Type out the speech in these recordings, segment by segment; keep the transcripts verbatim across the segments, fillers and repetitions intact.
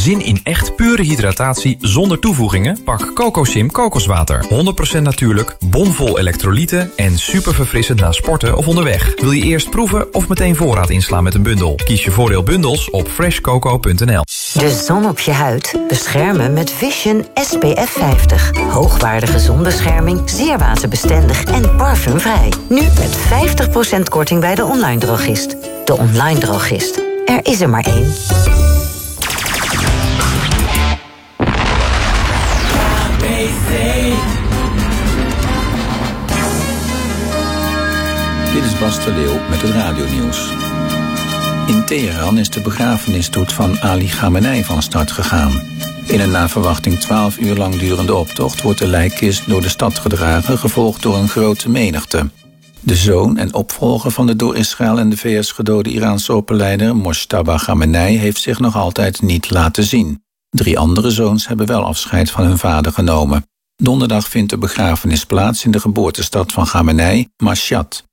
Zin in echt pure hydratatie zonder toevoegingen? Pak CocoSim kokoswater. honderd procent natuurlijk, bomvol elektrolyten en super verfrissend na sporten of onderweg. Wil je eerst proeven of meteen voorraad inslaan met een bundel? Kies je voordeel bundels op fresh coco punt n l. De zon op je huid beschermen met Vision S P F vijftig. Hoogwaardige zonbescherming, zeer waterbestendig en parfumvrij. Nu met vijftig procent korting bij de online drogist. De online drogist. Er is er maar één. Dit is Bas de Leeuw met het radionieuws. In Teheran is de begrafenisstoet van Ali Khamenei van start gegaan. In een naar verwachting twaalf uur lang durende optocht wordt de lijkkist door de stad gedragen, gevolgd door een grote menigte. De zoon en opvolger van de door Israël en de V S gedode Iraanse opperleider Mojtaba Khamenei heeft zich nog altijd niet laten zien. Drie andere zoons hebben wel afscheid van hun vader genomen. Donderdag vindt de begrafenis plaats in de geboortestad van Khamenei, Mashhad.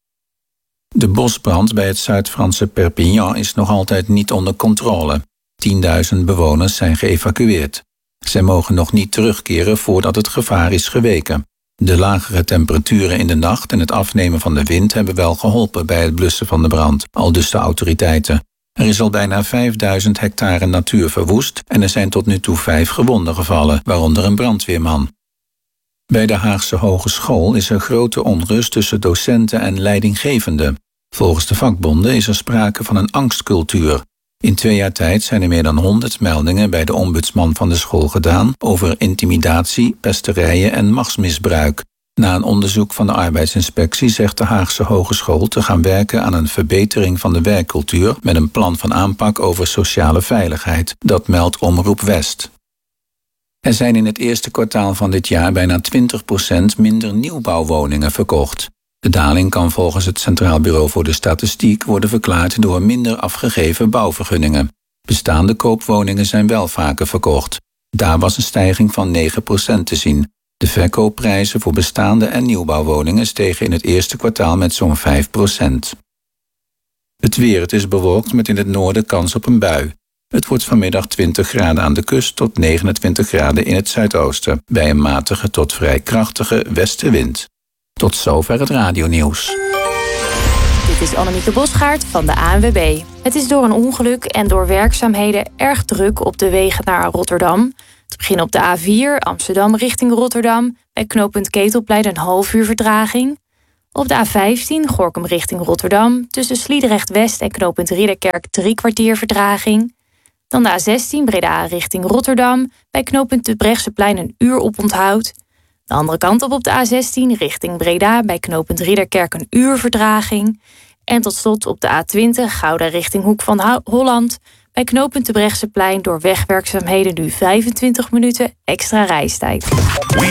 De bosbrand bij het Zuid-Franse Perpignan is nog altijd niet onder controle. tienduizend bewoners zijn geëvacueerd. Zij mogen nog niet terugkeren voordat het gevaar is geweken. De lagere temperaturen in de nacht en het afnemen van de wind hebben wel geholpen bij het blussen van de brand, aldus de autoriteiten. Er is al bijna vijfduizend hectare natuur verwoest en er zijn tot nu toe vijf gewonden gevallen, waaronder een brandweerman. Bij de Haagse Hogeschool is er grote onrust tussen docenten en leidinggevenden. Volgens de vakbonden is er sprake van een angstcultuur. In twee jaar tijd zijn er meer dan honderd meldingen bij de ombudsman van de school gedaan over intimidatie, pesterijen en machtsmisbruik. Na een onderzoek van de arbeidsinspectie zegt de Haagse Hogeschool te gaan werken aan een verbetering van de werkcultuur met een plan van aanpak over sociale veiligheid. Dat meldt Omroep West. Er zijn in het eerste kwartaal van dit jaar bijna twintig procent minder nieuwbouwwoningen verkocht. De daling kan volgens het Centraal Bureau voor de Statistiek worden verklaard door minder afgegeven bouwvergunningen. Bestaande koopwoningen zijn wel vaker verkocht. Daar was een stijging van negen procent te zien. De verkoopprijzen voor bestaande en nieuwbouwwoningen stegen in het eerste kwartaal met zo'n vijf procent. Het weer, het is bewolkt met in het noorden kans op een bui. Het wordt vanmiddag twintig graden aan de kust tot negenentwintig graden in het zuidoosten, bij een matige tot vrij krachtige westenwind. Tot zover het radionieuws. Dit is Annemieke Bosgaard van de A N W B. Het is door een ongeluk en door werkzaamheden erg druk op de wegen naar Rotterdam. Te beginnen op de A vier, Amsterdam richting Rotterdam. Bij knooppunt Ketelplein een half uur vertraging. Op de A vijftien, Gorinchem richting Rotterdam. Tussen Sliedrecht West en knooppunt Ridderkerk drie kwartier vertraging. Dan de A zestien, Breda richting Rotterdam. Bij knooppunt de Brechtseplein een uur oponthoud. De andere kant op op de A zestien, richting Breda. Bij knooppunt Ridderkerk een uur vertraging. En tot slot op de A twintig, Gouda richting Hoek van Holland. Bij knooppunt de Brechtseplein door wegwerkzaamheden nu vijfentwintig minuten extra reistijd.